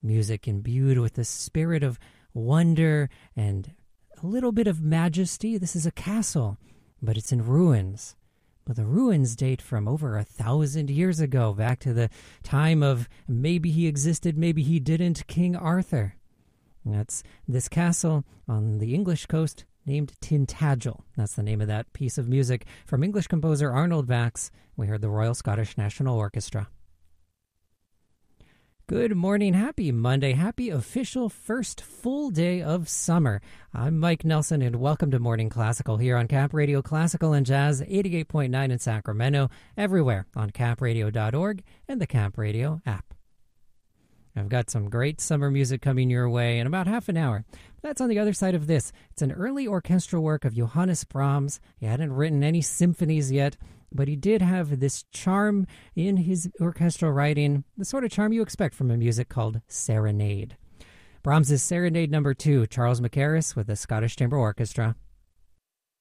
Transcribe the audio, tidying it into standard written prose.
Music imbued with the spirit of wonder and a little bit of majesty. This is a castle, but it's in ruins. But the ruins date from over 1,000 years ago, back to the time of maybe he existed, maybe he didn't, King Arthur. And that's this castle on the English coast named Tintagel. That's the name of that piece of music from English composer Arnold Bax. We heard the Royal Scottish National Orchestra. Good morning, happy Monday, happy official first full day of summer. I'm Mike Nelson, and welcome to Morning Classical here on Cap Radio Classical and Jazz 88.9 in Sacramento, everywhere on capradio.org and the Cap Radio app. I've got some great summer music coming your way in about half an hour. That's on the other side of this. It's an early orchestral work of Johannes Brahms. He hadn't written any symphonies yet, but he did have this charm in his orchestral writing, the sort of charm you expect from a music called Serenade. Brahms' Serenade No. 2, Charles Mackerras with the Scottish Chamber Orchestra.